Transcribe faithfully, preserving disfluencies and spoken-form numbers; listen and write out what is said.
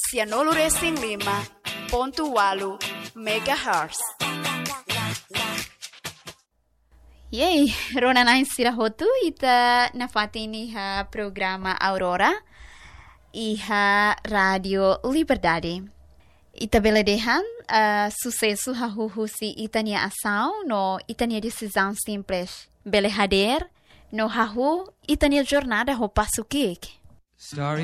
Cianolo Racing Lima, ponto walu, megahertz. Yay, rona na insira hotu ita nafatini ha programa Aurora iha Radio Liberdade. Ita beledehan uh, sucesso ha huhusi itania ação no itania decisão simples. Bele hader no hahu itania jornada ho passo kik. Starry